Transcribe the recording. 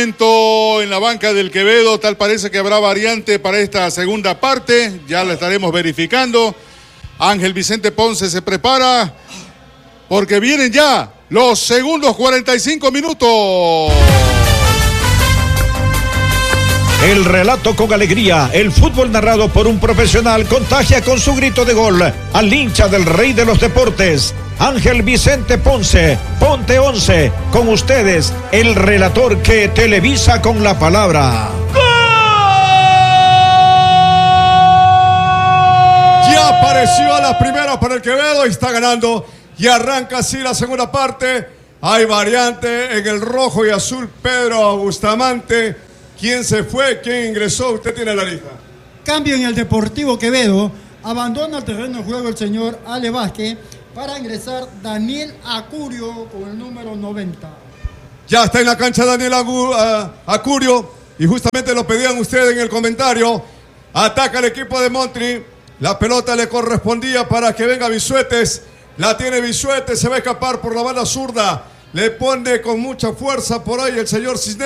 En la banca del Quevedo, tal parece que habrá variante para esta segunda parte, ya la estaremos verificando. Ángel Vicente Ponce se prepara, porque vienen ya los segundos 45 minutos. El relato con alegría, el fútbol narrado por un profesional contagia con su grito de gol al hincha del rey de los deportes, Ángel Vicente Ponce. Ponte 11, con ustedes, el relator que televisa con la palabra. Ya apareció a las primeras para el Quevedo y está ganando. Y arranca así la segunda parte. Hay variante en el rojo y azul. Pedro Bustamante. ¿Quién se fue? ¿Quién ingresó? Usted tiene la lista. Cambio en el Deportivo Quevedo. Abandona el terreno de juego el señor Ale Vázquez para ingresar Daniel Acurio con el número 90. Ya está en la cancha Daniel Acurio. Y justamente lo pedían ustedes en el comentario. Ataca el equipo de Montri. La pelota le correspondía para que venga Bisuetes. La tiene Bisuetes. Se va a escapar por la banda zurda. Le pone con mucha fuerza por ahí el señor Cisneros.